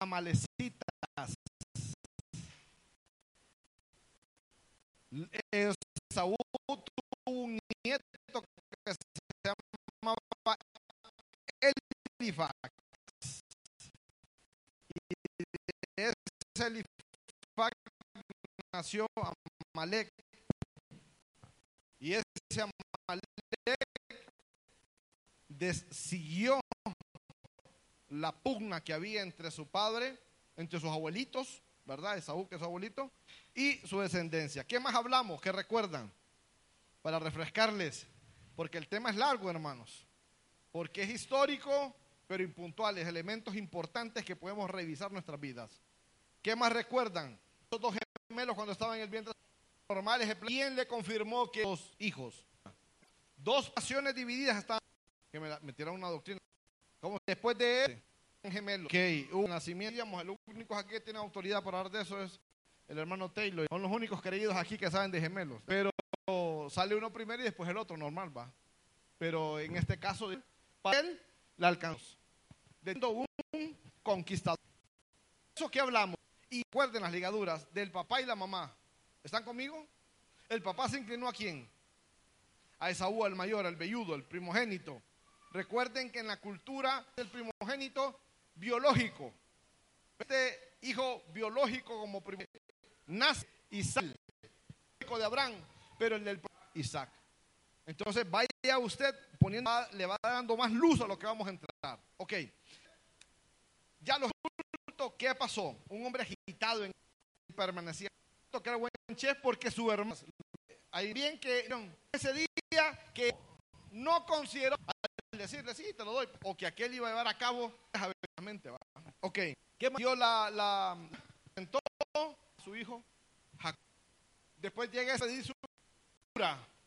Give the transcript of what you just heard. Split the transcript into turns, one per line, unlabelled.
amalecitas. Esaú tuvo un nieto que se llamaba Elifax. Y de ese Elifax nació Amalek. Y ese Amalek siguió la pugna que había entre su padre, entre sus abuelitos, ¿verdad? Esaú, que es su abuelito, y su descendencia. ¿Qué más hablamos? ¿Qué recuerdan? Para refrescarles, porque el tema es largo, hermanos, porque es histórico, pero impuntuales, elementos importantes que podemos revisar nuestras vidas. ¿Qué más recuerdan? Los dos gemelos cuando estaban en el vientre normales, ¿quién le confirmó que los hijos? Dos pasiones divididas estaban, que me tiraron una doctrina. Como después de él, gemelo, que hubo nacimiento, digamos, el único aquí que tiene autoridad para hablar de eso es el hermano Taylor. Son los únicos creídos aquí que saben de gemelos. Pero sale uno primero y después el otro, normal va. Pero en este caso, para él la alcanzó. Siendo un conquistador. Eso que hablamos, y recuerden las ligaduras del papá y la mamá. ¿Están conmigo? El papá se inclinó ¿a quién? A Esaú, el mayor, el velludo, el primogénito. Recuerden que en la cultura del primogénito biológico, este hijo biológico como primogénito, nace Isaac, el hijo de Abraham, pero el del Isaac. Entonces vaya usted poniendo, le va dando más luz a lo que vamos a entrar. Ok. Ya los adultos, ¿qué pasó? Un hombre agitado en permanecía que era buen chef porque su hermano, hay bien que ese día que no consideró al decirle sí, te lo doy, o que aquel iba a llevar a cabo, ¿va? Ok, ¿qué más dio sentó a su hijo Jacob? Después llega ese dice